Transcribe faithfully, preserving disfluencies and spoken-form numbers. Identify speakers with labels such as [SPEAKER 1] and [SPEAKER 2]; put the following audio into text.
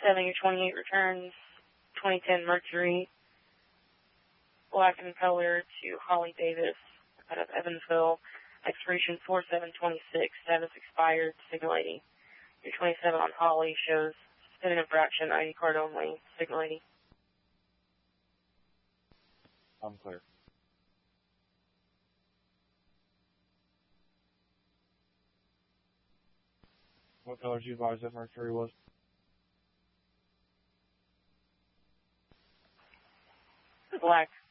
[SPEAKER 1] seven, your twenty-eight returns, twenty ten Mercury, black in color to Holly Davis out of Evansville, expiration four seven twenty-six, status expired, signal eighty. Your twenty-seven on Holly shows suspended infraction, I D card only, signal eighty.
[SPEAKER 2] I'm clear. What color did you advise that Mercury was?
[SPEAKER 1] Black.